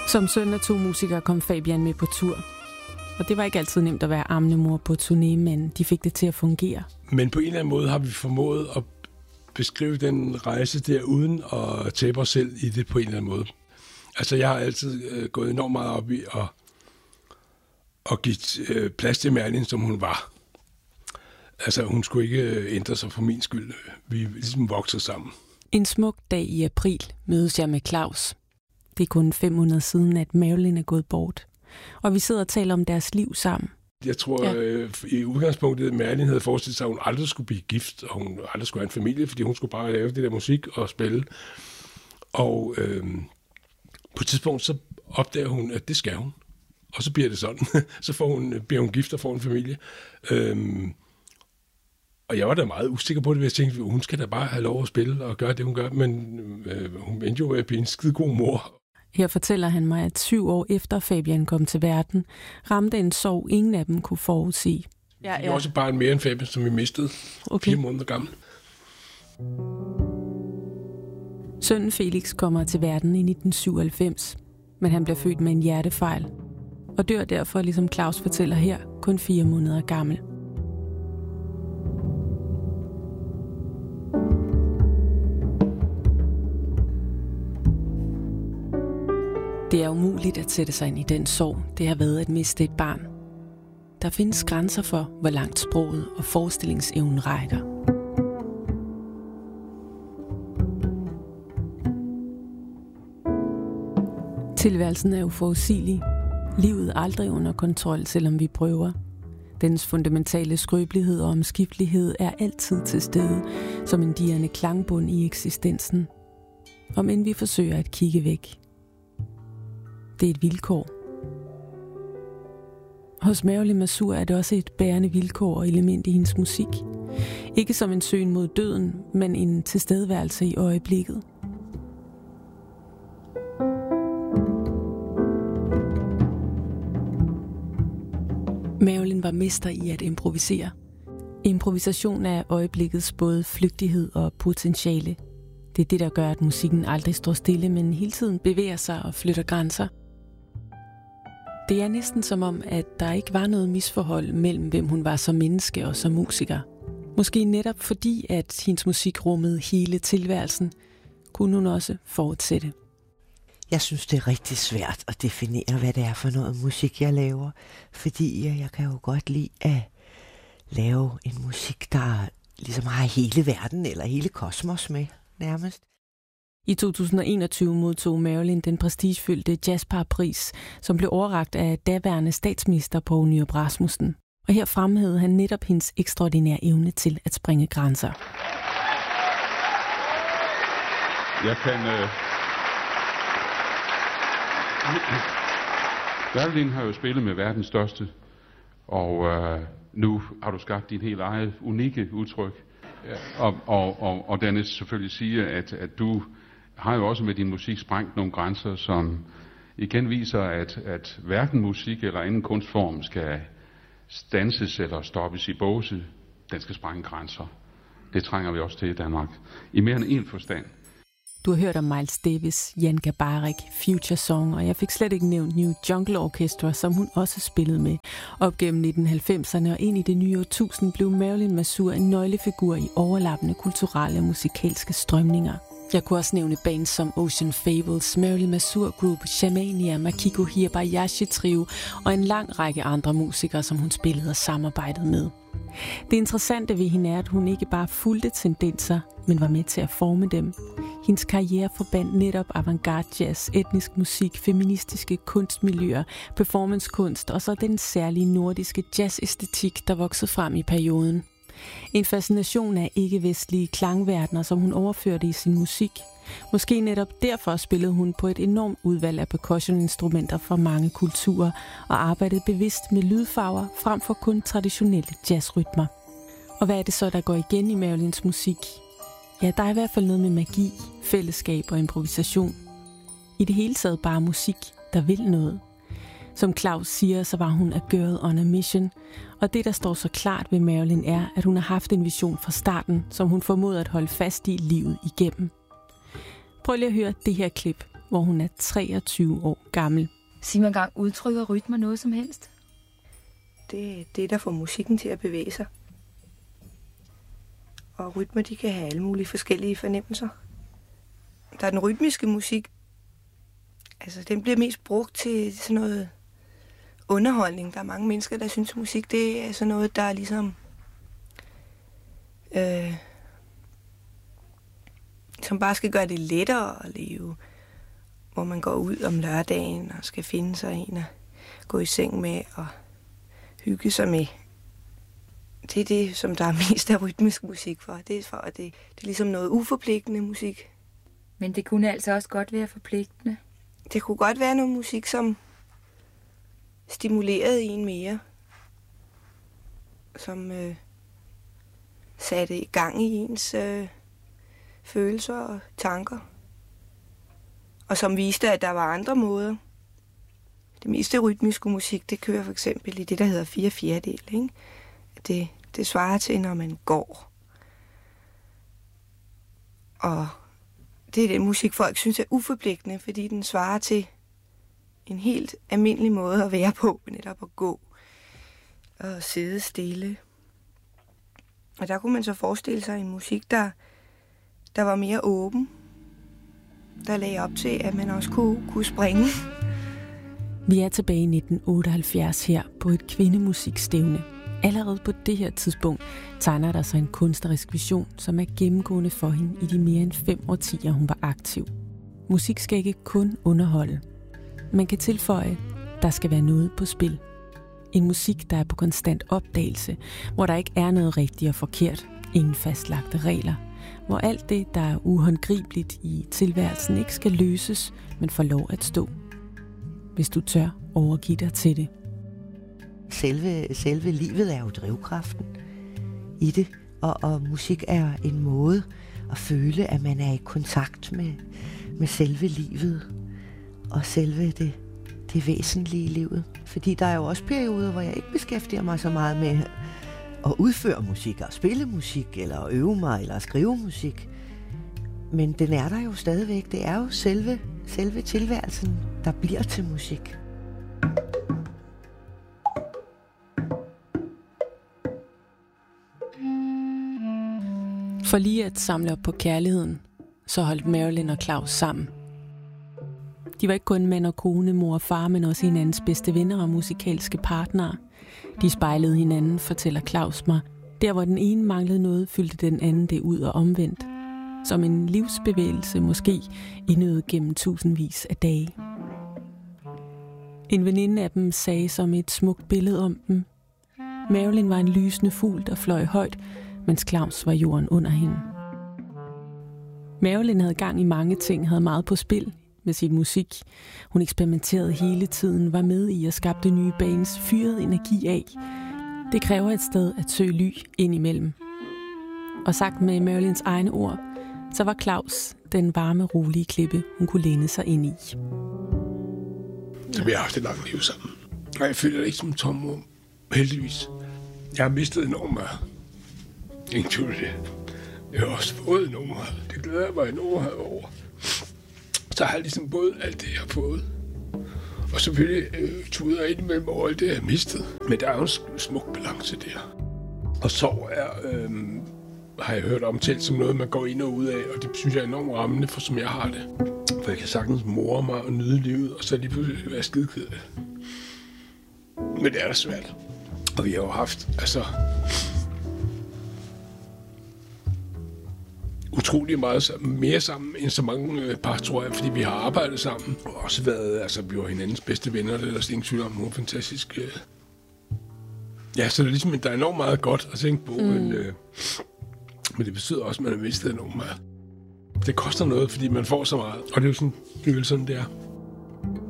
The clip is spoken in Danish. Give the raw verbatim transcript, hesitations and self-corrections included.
Som søn af to musikere kom Fabian med på tur. Og det var ikke altid nemt at være amnemor på turné, men de fik det til at fungere. Men på en eller anden måde har vi formået at beskrive den rejse der, uden at tabe os selv i det på en eller anden måde. Altså, jeg har altid øh, gået enormt meget op i at, at give øh, plads til Merlin, som hun var. Altså, hun skulle ikke ændre sig for min skyld. Vi ligesom voksede sammen. En smuk dag i april mødes jeg med Claus. Det er kun fem måneder siden, at Marilyn er gået bort. Og vi sidder og taler om deres liv sammen. Jeg tror, ja. øh, i udgangspunktet, at Merlin havde forestillet sig, at hun aldrig skulle blive gift, og hun aldrig skulle have en familie, fordi hun skulle bare lave det der musik og spille. Og øh, på et tidspunkt, så opdager hun, at det skal hun. Og så bliver det sådan. Så får hun, bliver hun gift og får en familie. Øh, og jeg var da meget usikker på det, ved at tænke, at hun skal da bare have lov at spille og gøre det, hun gør. Men øh, hun endte jo med at blive en skide god mor. Her fortæller han mig, at syv år efter Fabian kom til verden, ramte en sorg, ingen af dem kunne forudsige. Ja, ja. Det er også bare en mere end Fabian, som vi mistede. Okay. Fire måneder gammel. Sønnen Felix kommer til verden i nitten syvoghalvfems, men han bliver født med en hjertefejl, og dør derfor, ligesom Claus fortæller her, kun fire måneder gammel. Det er umuligt at sætte sig ind i den sorg, det har været at miste et barn. Der findes grænser for, hvor langt sproget og forestillingsevnen rækker. Tilværelsen er uforudsigelig. Livet er aldrig under kontrol, selvom vi prøver. Dens fundamentale skrøbelighed og omskiftelighed er altid til stede, som en dirrende klangbund i eksistensen. Om end vi forsøger at kigge væk. Det er et vilkår. Hos Marilyn Masur er det også et bærende vilkår og element i hendes musik. Ikke som en søgen mod døden, men en tilstedeværelse i øjeblikket. Marilyn var mester i at improvisere. Improvisation er øjeblikkets både flygtighed og potentiale. Det er det, der gør, at musikken aldrig står stille, men hele tiden bevæger sig og flytter grænser. Det er næsten som om, at der ikke var noget misforhold mellem, hvem hun var som menneske og som musiker. Måske netop fordi, at hendes musik rummede hele tilværelsen, kunne hun også fortsætte. Jeg synes, det er rigtig svært at definere, hvad det er for noget musik, jeg laver. Fordi jeg, jeg kan jo godt lide at lave en musik, der ligesom har hele verden eller hele kosmos med, nærmest. I to tusind og enogtyve modtog Marilyn den prestigefyldte Jazzparpris, som blev overrakt af daværende statsminister Poul Nyrup Rasmussen. Og her fremhævede han netop hendes ekstraordinære evne til at springe grænser. Jeg kan... Øh... Marilyn har jo spillet med verdens største, og øh, nu har du skabt din helt eget unikke udtryk. Og, og, og, og dernæst selvfølgelig sige, at, at du har jo også med din musik sprængt nogle grænser, som igen viser, at, at hverken musik eller anden kunstform skal standses eller stoppes i båse. Den skal sprænge grænser. Det trænger vi også til i Danmark. I mere end en forstand. Du har hørt om Miles Davis, Jan Garbarek, Future Song, og jeg fik slet ikke nævnt New Jungle Orchestra, som hun også spillede med. Op gennem nitten halvfemserne og ind i det nye årtusind blev Marilyn Masur en nøglefigur i overlappende kulturelle og musikalske strømninger. Jeg kunne også nævne bands som Ocean Fables, Marilyn Masur Group, Shamania, Makiko Hirabayashi Trio og en lang række andre musikere, som hun spillede og samarbejdede med. Det interessante ved hende er, at hun ikke bare fulgte tendenser, men var med til at forme dem. Hendes karriere forbandt netop avantgarde jazz, etnisk musik, feministiske kunstmiljøer, performancekunst og så den særlige nordiske jazzæstetik, der voksede frem i perioden. En fascination af ikke-vestlige klangverdener, som hun overførte i sin musik. Måske netop derfor spillede hun på et enormt udvalg af percussioninstrumenter fra mange kulturer og arbejdede bevidst med lydfarver frem for kun traditionelle jazzrytmer. Og hvad er det så, der går igen i Marilyns musik? Ja, der er i hvert fald noget med magi, fællesskab og improvisation. I det hele taget bare musik, der vil noget. Som Claus siger, så var hun a girl on a mission, og det, der står så klart ved Marilyn, er, at hun har haft en vision fra starten, som hun formåede at holde fast i livet igennem. Prøv lige at høre det her klip hvor hun er treogtyve år gammel. Sig mig engang, udtrykker rytmer noget som helst? Det er det, der får musikken til at bevæge sig. Og rytmer, de kan have alle mulige forskellige fornemmelser. Der er den rytmiske musik. Altså, den bliver mest brugt til sådan noget underholdning. Der er mange mennesker, der synes, at musik, det er sådan noget, der er ligesom... Øh, som bare skal gøre det lettere at leve. Hvor man går ud om lørdagen og skal finde sig en at gå i seng med og hygge sig med. Det er det, som der er mest af rytmisk musik for. Det er, for, at det, det er ligesom noget uforpligtende musik. Men det kunne altså også godt være forpligtende. Det kunne godt være noget musik, som stimulerede en mere. Som øh, satte i gang i ens øh, følelser og tanker. Og som viste, at der var andre måder. Det meste rytmiske musik, det kører for eksempel i det, der hedder fire fjerdedel, ikke? Det, det svarer til, når man går. Og det er den musik, folk synes er uforpligtende, fordi den svarer til en helt almindelig måde at være på, netop at gå og sidde stille. Og der kunne man så forestille sig en musik, der, der var mere åben, der lagde op til, at man også kunne, kunne springe. Vi er tilbage i nitten otteoghalvfjerds her på et kvindemusikstævne. Allerede på det her tidspunkt tegner der sig en kunstnerisk vision, som er gennemgående for hende i de mere end fem årtier, hun var aktiv. Musik skal ikke kun underholde. Man kan tilføje, der skal være noget på spil. En musik, der er på konstant opdagelse, hvor der ikke er noget rigtigt og forkert, ingen fastlagte regler, hvor alt det, der er uhåndgribeligt i tilværelsen, ikke skal løses, men får lov at stå. Hvis du tør overgive dig til det. Selve, selve livet er jo drivkraften i det, og, og musik er en måde at føle, at man er i kontakt med, med selve livet og selve det, det væsentlige i livet. Fordi der er jo også perioder, hvor jeg ikke beskæftiger mig så meget med at udføre musik, og spille musik, eller at øve mig, eller at skrive musik. Men den er der jo stadigvæk. Det er jo selve, selve tilværelsen, der bliver til musik. For lige at samle op på kærligheden, så holdt Marilyn og Claus sammen. De var ikke kun mand og kone, mor og far, men også hinandens bedste venner og musikalske partnere. De spejlede hinanden, fortæller Claus mig. Der hvor den ene manglede noget, fyldte den anden det ud og omvendt. Som en livsbevægelse måske indøvet gennem tusindvis af dage. En veninde af dem sagde som et smukt billede om dem. Marilyn var en lysende fugl, der fløj højt, mens Claus var jorden under hende. Marilyn havde gang i mange ting, havde meget på spil med sin musik. Hun eksperimenterede hele tiden, var med i og skabte nye bands, fyrede energi af. Det kræver et sted at søge ly indimellem. Og sagt med Marilyns egne ord, så var Claus den varme, rolige klippe, hun kunne læne sig ind i. Så vi har haft et langt liv sammen. Og jeg føler det ikke som tomrum. Heldigvis. Jeg har mistet enormt meget. Ingen tvivl det. Jeg har også fået enormt meget. Det glæder jeg mig enormt meget over. Så har jeg ligesom både alt det, jeg har fået. Og selvfølgelig øh, tuder jeg indimellem over alt det, jeg har mistet. Men der er jo en smuk balance der. Og sorg er, øh, har jeg hørt omtalt som noget, man går ind og ud af. Og det synes jeg er enormt rammende, for som jeg har det. For jeg kan sagtens more mig og nyde livet, og så lige pludselig være skideked af det. Men det er da svært. Og vi har jo haft, altså... utrolig meget mere sammen end så mange par, tror jeg, fordi vi har arbejdet sammen. Og også været, altså vi var hinandens bedste venner, det er der slet ingen tvivl om. Hun var fantastisk. Ja, så det er ligesom, der er enormt meget godt at tænke på, mm. men, øh, men det betyder også, at man har mistet enormt meget. Det koster noget, fordi man får så meget, og det er jo sådan, det er vel sådan, det er.